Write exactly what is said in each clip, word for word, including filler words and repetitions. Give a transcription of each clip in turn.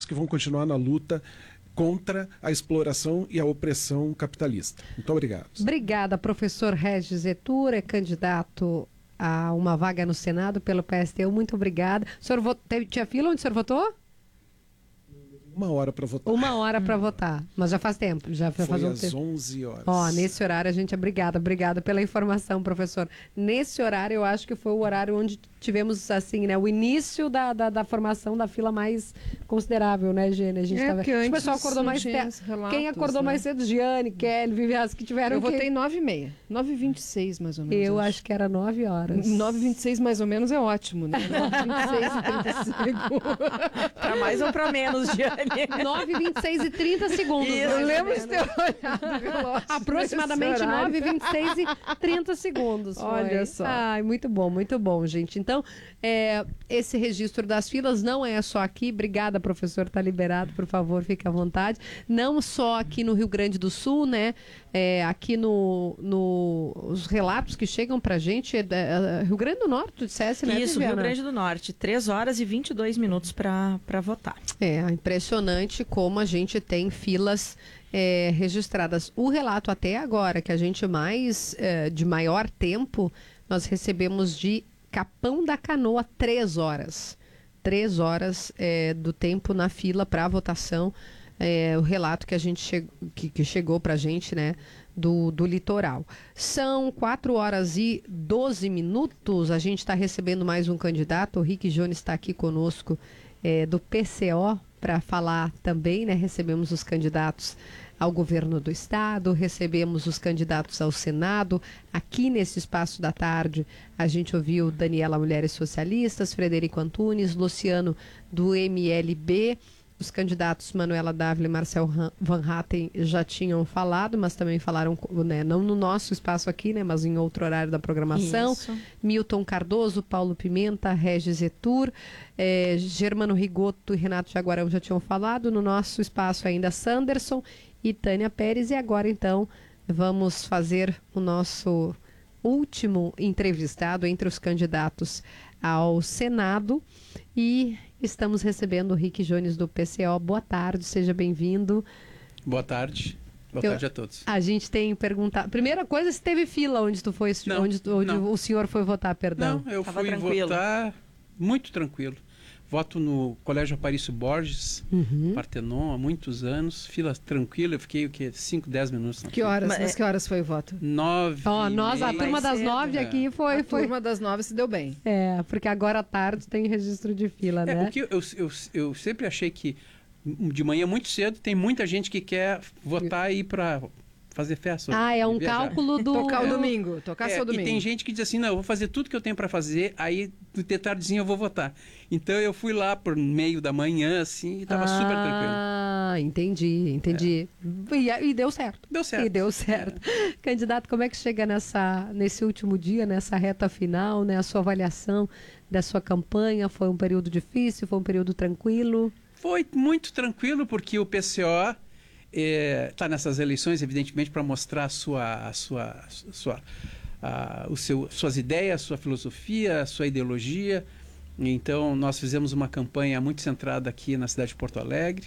que vão continuar na luta contra a exploração e a opressão capitalista. Muito obrigado. Obrigada, professor Regis Etur, é candidato a uma vaga no Senado pelo P S T U. Muito obrigada. O senhor vot... tinha fila onde o senhor votou? Uma hora para votar. Uma hora para votar, mas já faz tempo. Já Foi faz um às tempo. onze horas. Ó, nesse horário a gente é obrigada, obrigada pela informação, professor. Nesse horário eu acho que foi o horário onde tivemos, assim, né, o início da, da, da formação da fila mais considerável, né, Gênia? A gente É, tava... porque O antes pessoal acordou não mais tinha cedo. relatos, Quem acordou né? mais cedo? Giane, Kelly, Vivias, que tiveram Eu que... votei nove e meia, nove e vinte e seis mais ou menos. Eu acho que era nove horas. nove e vinte e seis mais ou menos é ótimo, né? nove e vinte e seis e trinta e cinco. Pra mais ou pra menos, Giane? nove e vinte e seis e trinta segundos. Isso, mais Eu ou lembro de menos. ter olhado o relógio Aproximadamente nesse horário. nove e vinte e seis e trinta segundos. Foi. Olha só. Ai, muito bom, muito bom, gente. Então, é, esse registro das filas não é só aqui. Obrigada, professor, está liberado, por favor, fique à vontade. Não só aqui no Rio Grande do Sul, né? É, aqui no, no os relatos que chegam pra gente, é, é, Rio Grande do Norte, dissesse, né, Isso, Viviana? Rio Grande do Norte. três horas e vinte e dois minutos para votar. É impressionante como a gente tem filas é, registradas. O relato até agora, que a gente mais, é, de maior tempo, nós recebemos de Capão da Canoa, três horas. Três horas é, do tempo na fila para votação. É, o relato que a gente che que, que chegou para a gente, né, do, do litoral. São quatro horas e doze minutos. A gente está recebendo mais um candidato. O Rick Jones está aqui conosco, é, do P C O, para falar também, né? Recebemos os candidatos ao governo do estado, recebemos os candidatos ao Senado. Aqui nesse espaço da tarde, a gente ouviu Daniela Mulheres Socialistas, Frederico Antunes, Luciano do M L B. Os candidatos Manuela Dávila e Marcel Van Hatten já tinham falado, mas também falaram, né, não no nosso espaço aqui, né, mas em outro horário da programação. Isso. Milton Cardoso, Paulo Pimenta, Regis Etur, eh, Germano Rigoto e Renato Jaguarão já tinham falado. No nosso espaço ainda Sanderson e Tânia Pérez. E agora, então, vamos fazer o nosso último entrevistado entre os candidatos ao Senado. E estamos recebendo o Rick Jones do P C O. Boa tarde, seja bem-vindo. Boa tarde. Boa Eu, tarde a todos. A gente tem perguntado... Primeira coisa, se teve fila onde tu foi, Não, onde, onde não. o senhor foi votar, perdão. Não, eu Tava fui tranquilo. votar muito tranquilo. Voto no Colégio Aparício Borges, Uhum. Partenon, há muitos anos. Fila tranquila, eu fiquei o quê? cinco, dez minutos na Que fila. horas? Mas Mas é- que horas foi o voto? Nove. Ó, nós, a e meia. turma das cedo. nove É. aqui foi... A foi... turma das nove se deu bem. É, porque agora à tarde tem registro de fila, É, né? o que eu, eu, eu sempre achei que de manhã muito cedo tem muita gente que quer votar e ir para fazer festa. Ah, é um viajar. cálculo do... Tocar o do- domingo, tocar É, seu e domingo. tem gente que diz assim, não, eu vou fazer tudo que eu tenho para fazer, aí de tardezinho eu vou votar. Então eu fui lá por meio da manhã, assim, e tava super tranquilo. Ah, entendi, entendi. E, e deu certo. Deu certo. E deu certo. Candidato, como é que chega nessa, nesse último dia, nessa reta final, né? A sua avaliação da sua campanha? Foi um período difícil? Foi um período tranquilo? Foi muito tranquilo, porque o P C O está nessas eleições, evidentemente, para mostrar a sua, a sua, a sua, a, o seu, suas ideias, sua filosofia, sua ideologia. Então, nós fizemos uma campanha muito centrada aqui na cidade de Porto Alegre,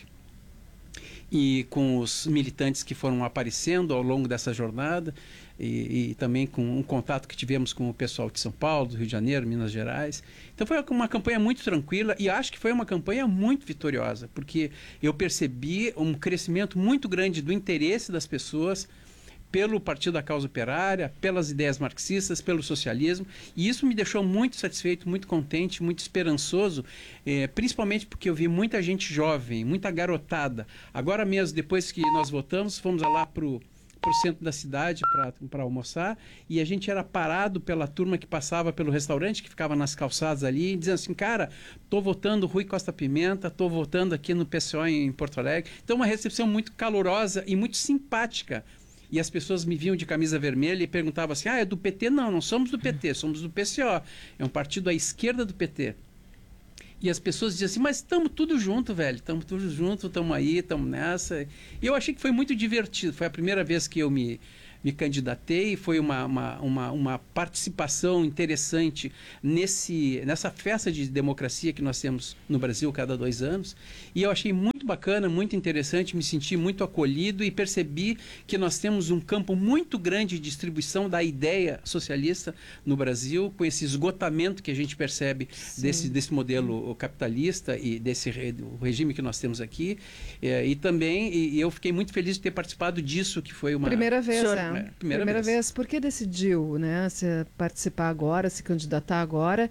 e com os militantes que foram aparecendo ao longo dessa jornada, e, e também com um contato que tivemos com o pessoal de São Paulo, do Rio de Janeiro, Minas Gerais. Então foi uma campanha muito tranquila, e acho que foi uma campanha muito vitoriosa, porque eu percebi um crescimento muito grande do interesse das pessoas pelo Partido da Causa Operária, pelas ideias marxistas, pelo socialismo, e isso me deixou muito satisfeito, muito contente, muito esperançoso, eh, principalmente porque eu vi muita gente jovem, muita garotada. Agora mesmo, depois que nós votamos, fomos lá para o centro da cidade para almoçar, e a gente era parado pela turma que passava pelo restaurante, que ficava nas calçadas ali, dizendo assim, cara, tô votando Rui Costa Pimenta, tô votando aqui no P C O em Porto Alegre. Então uma recepção muito calorosa e muito simpática. E as pessoas me viam de camisa vermelha e perguntavam assim, ah, é do P T? Não, não somos do P T, somos do P C O. É um partido à esquerda do P T. E as pessoas diziam assim, mas estamos tudo junto, velho, estamos tudo junto, estamos aí, estamos nessa. E eu achei que foi muito divertido, foi a primeira vez que eu me, me candidatei, foi uma, uma, uma, uma participação interessante nesse, nessa festa de democracia que nós temos no Brasil cada dois anos, e eu achei muito muito bacana, muito interessante, me senti muito acolhido e percebi que nós temos um campo muito grande de distribuição da ideia socialista no Brasil, com esse esgotamento que a gente percebe desse, desse modelo capitalista e desse re, o regime que nós temos aqui. É, e também, e eu fiquei muito feliz de ter participado disso, que foi uma... Primeira vez, Senhor, é. é, Primeira, primeira vez. vez. Por que decidiu, né, se participar agora, se candidatar agora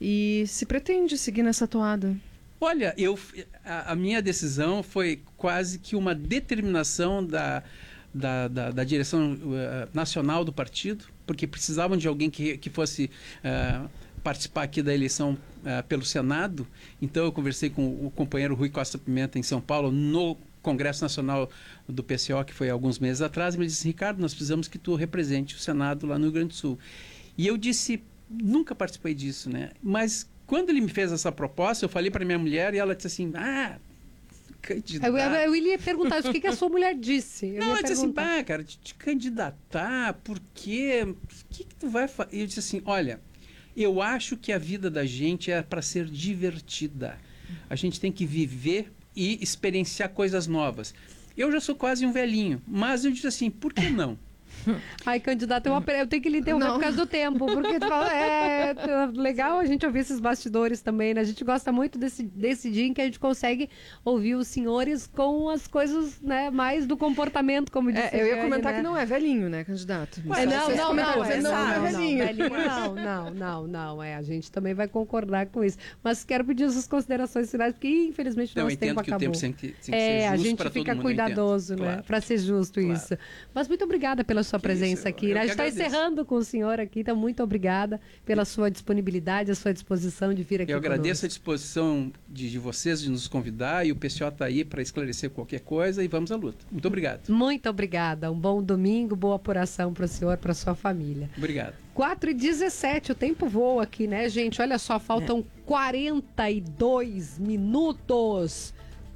e se pretende seguir nessa toada? Olha, eu, a, a minha decisão foi quase que uma determinação da, da, da, da direção uh, nacional do partido, porque precisavam de alguém que, que fosse uh, participar aqui da eleição uh, pelo Senado. Então eu conversei com o companheiro Rui Costa Pimenta em São Paulo, no Congresso Nacional do P C O, que foi alguns meses atrás, e me disse: Ricardo, nós precisamos que tu represente o Senado lá no Rio Grande do Sul. E eu disse, nunca participei disso, né? Mas quando ele me fez essa proposta, eu falei para minha mulher e ela disse assim: ah, candidato. Eu, eu, eu ia perguntar o que, que a sua mulher disse. Eu Não, ia ela disse assim: perguntar. pá, cara, te, te candidatar, por quê? O que, que tu vai fazer? Eu disse assim: olha, eu acho que a vida da gente é para ser divertida. A gente tem que viver e experienciar coisas novas. Eu já sou quase um velhinho, mas eu disse assim: por que não? Ai, candidato, eu, apre- eu tenho que lhe interromper Não. por causa do tempo, porque tu fala, é é legal a gente ouvir esses bastidores também, né? A gente gosta muito desse, desse dia em que a gente consegue ouvir os senhores com as coisas, né, mais do comportamento, como disse É, eu ia Jane, comentar né? que não é velhinho, né, candidato? É, não, Vocês não, não, comentaram, é, ele não, não é não, velhinho. velhinho, não, não, não, não, não, é, a gente também vai concordar com isso. Mas quero pedir as suas considerações finais, porque infelizmente o Não, eu nosso entendo tempo que o acabou. tempo tem que, tem que É, ser a justo gente para todo fica mundo, eu entendo. cuidadoso, né? Claro. Para ser justo Claro. isso. Mas muito obrigada pela sua Que presença isso, aqui. eu né? A que gente está agradeço. encerrando com o senhor aqui, então muito obrigada pela sua disponibilidade, a sua disposição de vir aqui Eu agradeço conosco. a disposição de, de vocês de nos convidar, e o P C O está aí para esclarecer qualquer coisa, e vamos à luta. Muito obrigado. Muito obrigada. Um bom domingo, boa apuração para o senhor, para sua família. Obrigado. quatro e dezessete, o tempo voa aqui, né, gente? Olha só, faltam quarenta e dois minutos.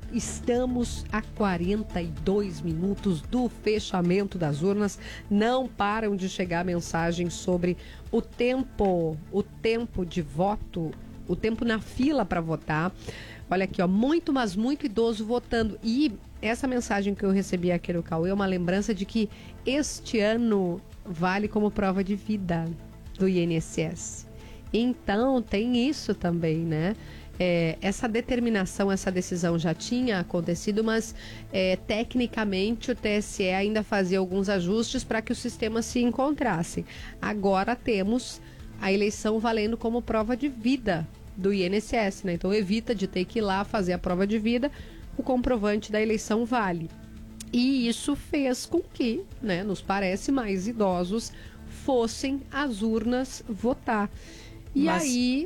Estamos a quarenta e dois minutos do fechamento das urnas. Não param de chegar mensagens sobre o tempo, o tempo de voto, o tempo na fila para votar. Olha aqui, ó, muito, mas muito idoso votando. E essa mensagem que eu recebi aqui no Cauê é uma lembrança de que este ano vale como prova de vida do I N S S. Então, tem isso também, né? É, essa determinação, essa decisão já tinha acontecido, mas é, tecnicamente o T S E ainda fazia alguns ajustes para que os sistemas se encontrassem. Agora temos a eleição valendo como prova de vida do I N S S, né? Então evita de ter que ir lá fazer a prova de vida, o comprovante da eleição vale. E isso fez com que, né, nos parece, mais idosos fossem às urnas votar. E Mas- aí...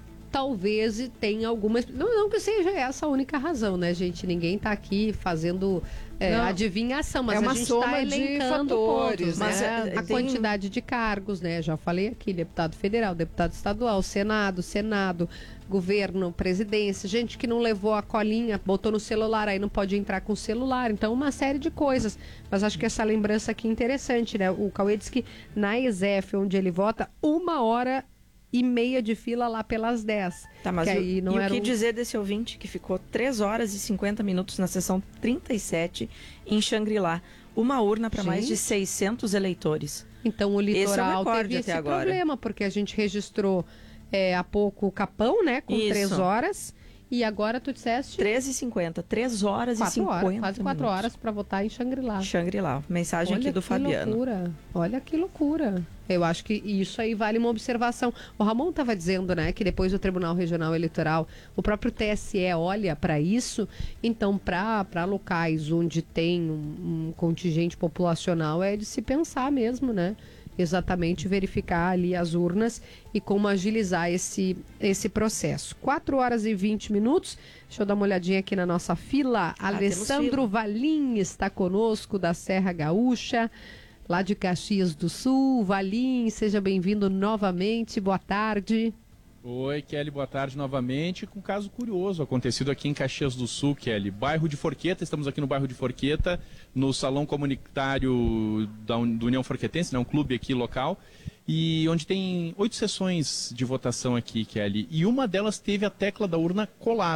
talvez tenha alguma... Não, não que seja essa a única razão, né, gente? Ninguém está aqui fazendo é, Não. adivinhação, mas É uma a gente soma está de elencando fatores, pontos, mas, né? é, A tem- quantidade de cargos, né? Já falei aqui, deputado federal, deputado estadual, Senado, Senado, governo, presidência, gente que não levou a colinha, botou no celular, aí não pode entrar com o celular, então uma série de coisas. Mas acho que essa lembrança aqui é interessante, né? O Cauê disse que na ESEF, onde ele vota, uma hora e meia de fila lá pelas dez. Tá, mas que o- aí não e era o que um- dizer desse ouvinte que ficou três horas e cinquenta minutos na sessão trinta e sete em Xangri-Lá? Uma urna para mais de Gente. seiscentos eleitores. Então o Esse é o litoral recorde teve até esse agora. problema, porque a gente registrou é, há pouco o Capão, né? Com Isso. três horas. E agora tu disseste treze e cinquenta. três horas e quatro cinquenta horas, quase quatro minutos. horas para votar em Xangri-Lá. Xangri-Lá. Mensagem Olha aqui do que Fabiano. loucura. Olha que loucura. Eu acho que isso aí vale uma observação. O Ramon estava dizendo, né, que depois do Tribunal Regional Eleitoral, o próprio T S E olha para isso. Então, para locais onde tem um, um contingente populacional, é de se pensar mesmo, né? Exatamente verificar ali as urnas e como agilizar esse, esse processo. quatro horas e vinte minutos. Deixa eu dar uma olhadinha aqui na nossa fila. Ah, temos Alessandro fila. Valim está conosco, da Serra Gaúcha, lá de Caxias do Sul. Valim, seja bem-vindo novamente. Boa tarde. Oi, Kelly, boa tarde novamente. Com um caso curioso acontecido aqui em Caxias do Sul, Kelly. Bairro de Forqueta, estamos aqui no bairro de Forqueta, no Salão Comunitário da Un- do União Forquetense, né, um clube aqui local, e onde tem oito sessões de votação aqui, Kelly. E uma delas teve a tecla da urna colada.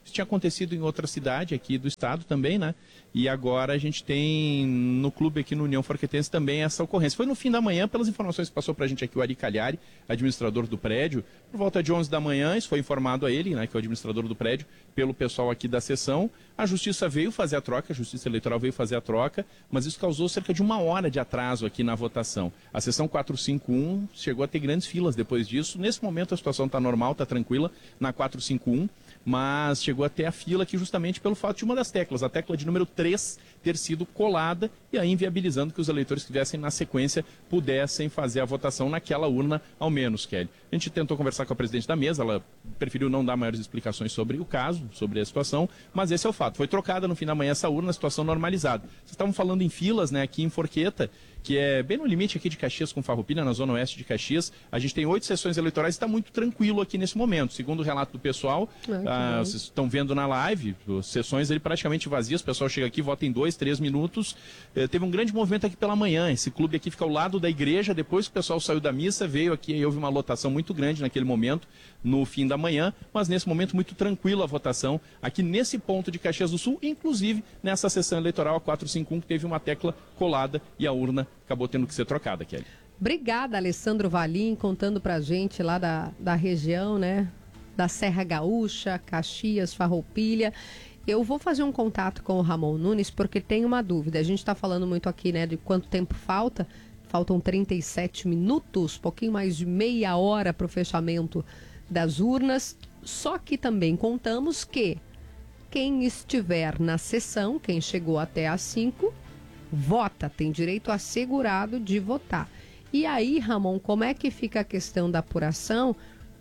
Isso tinha acontecido em outra cidade aqui do estado também, né? E agora a gente tem no clube aqui no União Forquetense também essa ocorrência. Foi no fim da manhã, pelas informações que passou pra gente aqui o Ari Calhari, administrador do prédio, por volta de onze da manhã, isso foi informado a ele, né, que é o administrador do prédio, pelo pessoal aqui da sessão. A justiça veio fazer a troca, a justiça eleitoral veio fazer a troca, mas isso causou cerca de uma hora de atraso aqui na votação. A sessão quatrocentos e cinquenta e um chegou a ter grandes filas depois disso. Nesse momento a situação está normal, está tranquila na quatrocentos e cinquenta e um, mas chegou até a fila aqui justamente pelo fato de uma das teclas, a tecla de número três, ter sido colada e aí inviabilizando que os eleitores que tivessem na sequência pudessem fazer a votação naquela urna ao menos, Kelly. A gente tentou conversar com a presidente da mesa, ela preferiu não dar maiores explicações sobre o caso, sobre a situação, mas esse é o fato. Foi trocada no fim da manhã essa urna, a situação normalizada. Vocês estavam falando em filas, né, aqui em Forqueta, que é bem no limite aqui de Caxias com Farroupilha, na zona oeste de Caxias. A gente tem oito sessões eleitorais e está muito tranquilo aqui nesse momento. Segundo o relato do pessoal, ah, vocês estão vendo na live, as sessões ali praticamente vazias, o pessoal chega aqui, vota em dois, três minutos. Eh, teve um grande movimento aqui pela manhã, esse clube aqui fica ao lado da igreja, depois que o pessoal saiu da missa, veio aqui e houve uma lotação muito grande naquele momento, no fim da manhã, mas nesse momento muito tranquilo a votação aqui nesse ponto de Caxias do Sul, inclusive nessa sessão eleitoral, a quatrocentos e cinquenta e um, que teve uma tecla colada e a urna acabou tendo que ser trocada, Kelly. Obrigada, Alessandro Valim, contando pra gente lá da, da região, né? Da Serra Gaúcha, Caxias, Farroupilha. Eu vou fazer um contato com o Ramon Nunes porque tem uma dúvida. A gente está falando muito aqui, né, de quanto tempo falta. Faltam trinta e sete minutos, pouquinho mais de meia hora para o fechamento das urnas. Só que também contamos que quem estiver na sessão, quem chegou até às cinco, vota, tem direito assegurado de votar. E aí, Ramon, como é que fica a questão da apuração?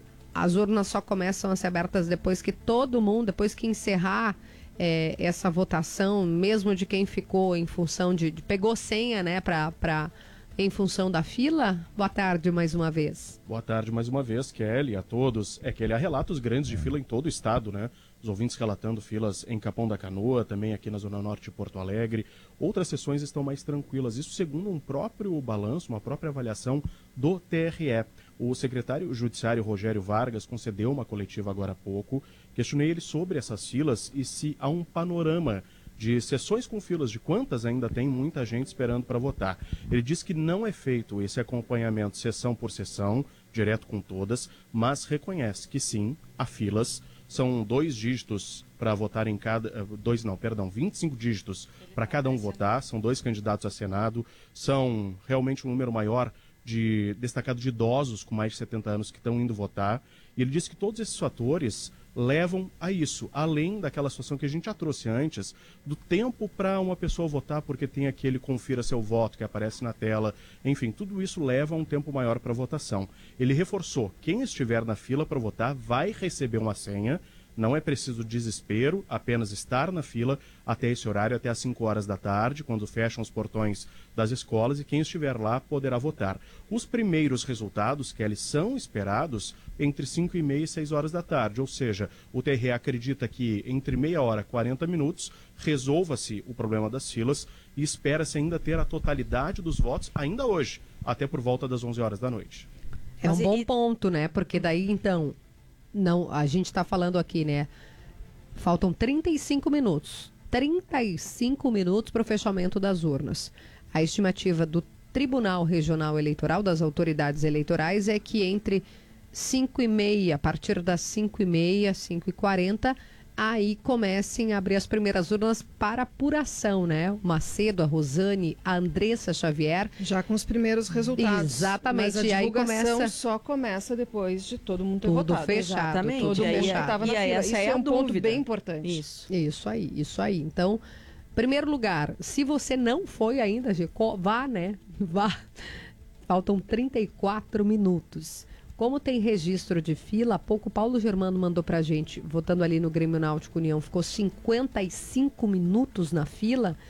As urnas só começam a ser abertas depois que todo mundo, depois que encerrar é, essa votação, mesmo de quem ficou em função de, de pegou senha, né, pra, pra, em função da fila? Boa tarde mais uma vez. Boa tarde mais uma vez, Kelly, a todos. É que ele há relatos grandes de fila em todo o estado, né? Os ouvintes relatando filas em Capão da Canoa, também aqui na Zona Norte de Porto Alegre. Outras sessões estão mais tranquilas. Isso segundo um próprio balanço, uma própria avaliação do T R E. O secretário judiciário Rogério Vargas concedeu uma coletiva agora há pouco. Questionei ele sobre essas filas e se há um panorama de sessões com filas, de quantas ainda tem muita gente esperando para votar. Ele diz que não é feito esse acompanhamento sessão por sessão, direto com todas, mas reconhece que sim, há filas. São dois dígitos para votar em cada... Dois não, perdão, vinte e cinco dígitos para cada um votar. São dois candidatos a Senado. São realmente um número maior de destacado de idosos com mais de setenta anos que estão indo votar. E ele disse que todos esses fatores levam a isso, além daquela situação que a gente já trouxe antes, do tempo para uma pessoa votar porque tem aquele confira seu voto que aparece na tela. Enfim, tudo isso leva a um tempo maior para a votação. Ele reforçou, quem estiver na fila para votar vai receber uma senha. Não é preciso desespero, apenas estar na fila até esse horário, até às cinco horas da tarde, quando fecham os portões das escolas, e quem estiver lá poderá votar. Os primeiros resultados, Kelly, são esperados entre cinco e meia e seis horas da tarde, ou seja, o T R E acredita que entre meia hora e quarenta minutos resolva-se o problema das filas e espera-se ainda ter a totalidade dos votos ainda hoje, até por volta das onze horas da noite. É um Mas bom e- ponto, né? Porque daí, então, não, a gente está falando aqui, né? Faltam trinta e cinco minutos. trinta e cinco minutos para o fechamento das urnas. A estimativa do Tribunal Regional Eleitoral, das autoridades eleitorais, é que entre cinco e meia, a partir das cinco e meia, cinco e quarenta, aí comecem a abrir as primeiras urnas para apuração, né? O Macedo, a Rosane, a Andressa Xavier. Já com os primeiros resultados. Exatamente, Mas a e aí divulgação começa- só começa depois de todo mundo ter Tudo votado. fechado, Exatamente. tudo Todo E aí- mundo que fechado. estava na e aí fila. essa Isso é é a um ponto dúvida. bem importante. Isso. Isso aí, isso aí. Então, primeiro lugar, se você não foi ainda, Gê, co- vá, né? Vá. Faltam trinta e quatro minutos. Como tem registro de fila, há pouco o Paulo Germano mandou pra gente, votando ali no Grêmio Náutico União, ficou cinquenta e cinco minutos na fila.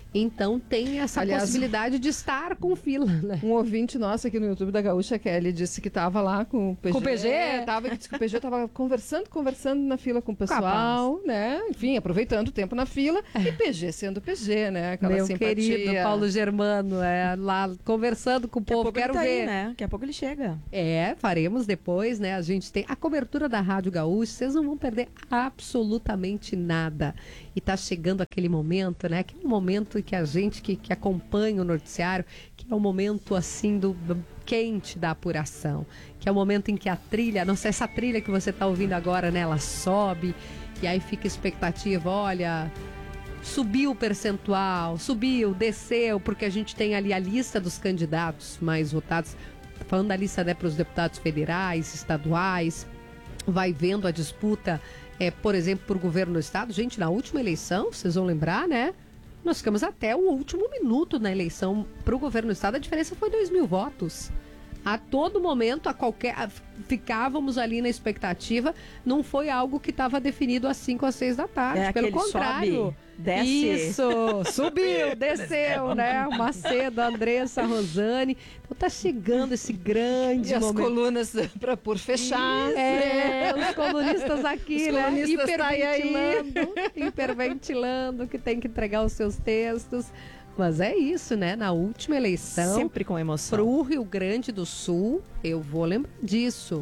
Então tem essa Aliás, possibilidade de estar com fila, né? Um ouvinte nosso aqui no YouTube da Gaúcha, Kelly, disse que estava lá com o P G. Com o P G? É, tava, disse que o P G estava conversando, conversando na fila com o pessoal, Capaz. né? Enfim, aproveitando o tempo na fila. E P G sendo P G, né? Aquela Meu simpatia. querido Paulo Germano, é, lá conversando com o Daqui a povo, pouco ele quero tá ver. aí, né? Daqui a pouco ele chega. É, faremos depois, né? A gente tem a cobertura da Rádio Gaúcha, vocês não vão perder absolutamente nada. E tá chegando aquele momento, né? Que é um momento que a gente que, que acompanha o noticiário, que é o momento assim do, do quente da apuração, que é o momento em que a trilha, não sei, essa trilha que você tá ouvindo agora, né? Ela sobe e aí fica expectativa, olha, subiu o percentual, subiu, desceu, porque a gente tem ali a lista dos candidatos mais votados, falando da lista, né, para os deputados federais, estaduais, vai vendo a disputa, é, por exemplo, por governo do estado. Gente, na última eleição, vocês vão lembrar, né? Nós ficamos até o último minuto na eleição para o governo do estado, a diferença foi dois mil votos. A todo momento, a qualquer, a, ficávamos ali na expectativa, não foi algo que estava definido às cinco às seis da tarde, É pelo aquele contrário. sobe, desce. Isso, subiu, desceu, né? O Macedo, a Andressa, a Rosane. Então tá chegando esse grande E as momento. colunas para por fechar. É, os colunistas aqui, Os né? colunistas tá aí. Hiperventilando, hiperventilando, que tem que entregar os seus textos. Mas é isso, né? Na última eleição, Sempre com emoção. pro Rio Grande do Sul, eu vou lembrar disso.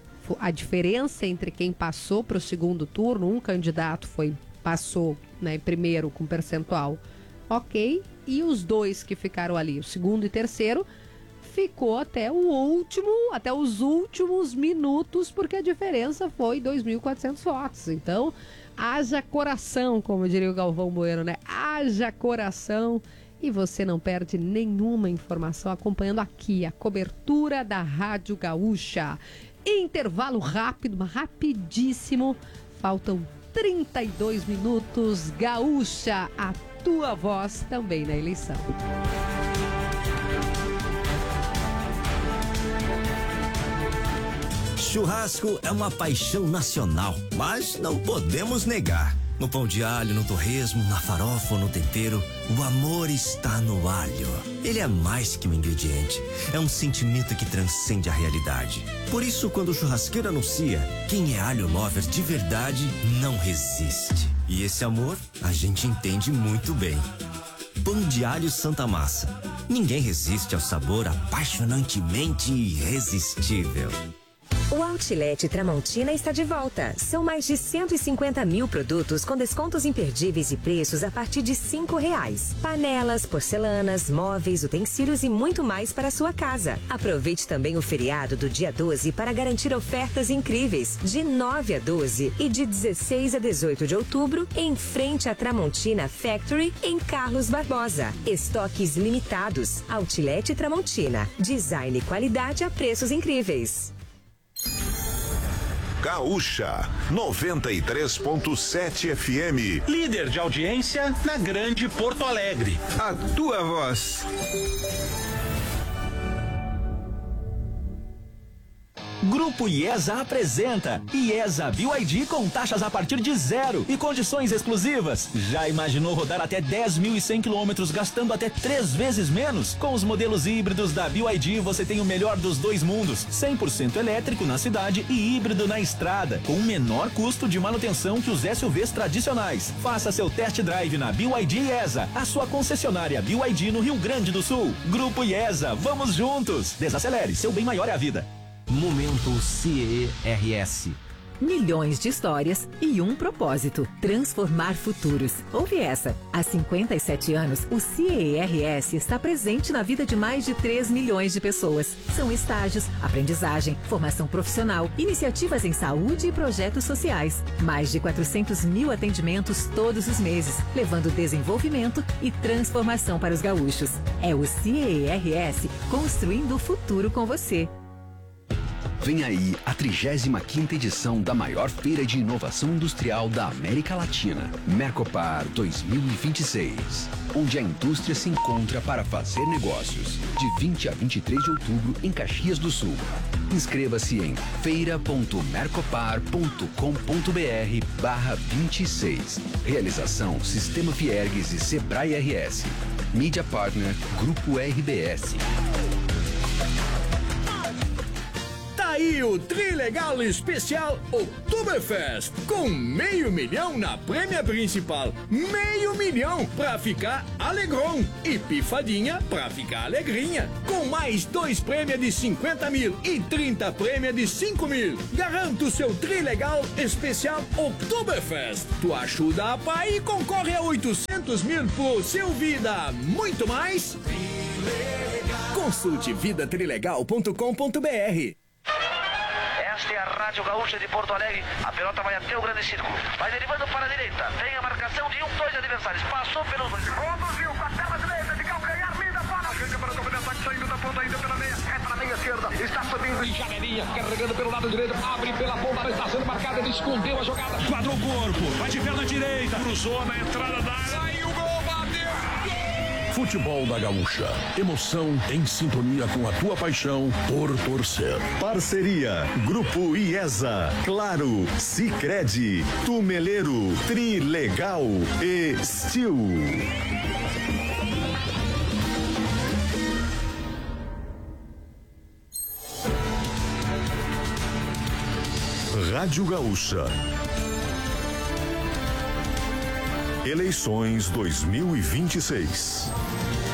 A diferença entre quem passou para o segundo turno, um candidato foi passou, né, primeiro com percentual, ok, e os dois que ficaram ali, o segundo e terceiro, ficou até o último, até os últimos minutos, porque a diferença foi dois mil e quatrocentos votos. Então, haja coração, como diria o Galvão Bueno, né? Haja coração. E você não perde nenhuma informação acompanhando aqui a cobertura da Rádio Gaúcha. Intervalo rápido, mas rapidíssimo. Faltam trinta e dois minutos. Gaúcha, a tua voz também na eleição. Churrasco é uma paixão nacional, mas não podemos negar. No pão de alho, no torresmo, na farofa ou no tempero, o amor está no alho. Ele é mais que um ingrediente, é um sentimento que transcende a realidade. Por isso, quando o churrasqueiro anuncia, quem é alho lover de verdade não resiste. E esse amor a gente entende muito bem. Pão de alho Santa Massa. Ninguém resiste ao sabor apaixonantemente irresistível. O Outlet Tramontina está de volta. São mais de cento e cinquenta mil produtos com descontos imperdíveis e preços a partir de cinco reais. Panelas, porcelanas, móveis, utensílios e muito mais para a sua casa. Aproveite também o feriado do dia doze para garantir ofertas incríveis. De nove a doze e de dezesseis a dezoito de outubro, em frente à Tramontina Factory, em Carlos Barbosa. Estoques limitados. Outlet Tramontina. Design e qualidade a preços incríveis. Gaúcha noventa e três ponto sete F M. Líder de audiência na Grande Porto Alegre. A tua voz. Grupo IESA apresenta IESA B Y D com taxas a partir de zero e condições exclusivas. Já imaginou rodar até dez mil e cem quilômetros gastando até três vezes menos? Com os modelos híbridos da B Y D você tem o melhor dos dois mundos, cem por cento elétrico na cidade e híbrido na estrada, com o menor custo de manutenção que os S U Vs tradicionais. Faça seu test drive na B Y D IESA, a sua concessionária B Y D no Rio Grande do Sul. Grupo IESA, vamos juntos! Desacelere, seu bem maior é a vida. Momento C E R S. Milhões de histórias e um propósito: transformar futuros. Ouve essa. Há cinquenta e sete anos, o C E R S está presente na vida de mais de três milhões de pessoas. São estágios, aprendizagem, formação profissional, iniciativas em saúde e projetos sociais. Mais de quatrocentos mil atendimentos todos os meses, levando desenvolvimento e transformação para os gaúchos. É o C E R S construindo o futuro com você. Vem aí a trigésima quinta edição da maior feira de inovação industrial da América Latina, Mercopar dois mil e vinte e seis, onde a indústria se encontra para fazer negócios, de vinte a vinte e três de outubro em Caxias do Sul. Inscreva-se em feira ponto mercopar ponto com ponto br barra vinte e seis. Realização Sistema Fiergues e Sebrae R S. Mídia Partner Grupo R B S. Aí o Trilegal Especial Oktoberfest, com meio milhão na prêmia principal, meio milhão pra ficar alegron e pifadinha pra ficar alegrinha, com mais dois prêmios de cinquenta mil e trinta prêmios de cinco mil. Garanta o seu Trilegal Especial Oktoberfest. Tu ajuda a pai e concorre a oitocentos mil por seu vida. Muito mais? Trilegal. Consulte vida trilegal ponto com ponto br. Esta é a Rádio Gaúcha de Porto Alegre. A pelota vai até o grande círculo. Vai derivando para a direita. Tem a marcação de um, dois adversários. Passou pelos dois. Conduziu com a perna direita de calcanhar. Linda bola. Chega para o contra-ataque. Saindo da ponta ainda pela meia. Reta na meia esquerda. Está subindo em Janelinha. Carregando pelo lado direito. Abre pela ponta. Está sendo marcada. Ele escondeu a jogada. Quadrou o corpo. Vai de perna direita. Cruzou na entrada da área. Saiu o gol. Bateu. Futebol da Gaúcha. Emoção em sintonia com a tua paixão por torcer. Parceria Grupo IESA, Claro, Sicredi, Tumeleiro, Trilegal e Steel. Rádio Gaúcha. Eleições dois mil e vinte e seis.